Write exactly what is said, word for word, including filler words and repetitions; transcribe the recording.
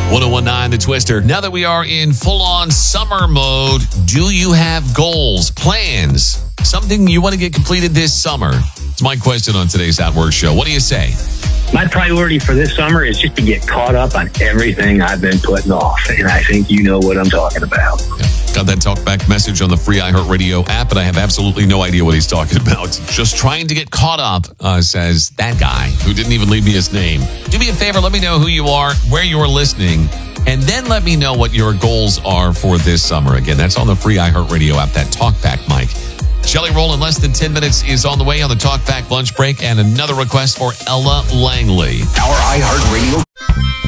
ten nineteen The Twister. Now that we are in full-on summer mode, do you have goals, plans, something you want to get completed this summer? It's my question on today's At Work Show. What do you say? My priority for this summer is just to get caught up on everything I've been putting off. And I think you know what I'm talking about. Yeah. Got that talkback message on the free iHeartRadio app, and I have absolutely no idea what he's talking about. Just trying to get caught up, uh, says that guy who didn't even leave me his name. Do me a favor, let me know who you are, where you're listening, and then let me know what your goals are for this summer. Again, that's on the free iHeartRadio app, that talkback mic. Jelly Roll in less than ten minutes is on the way on the talkback lunch break, and another request for Ella Langley. Our iHeartRadio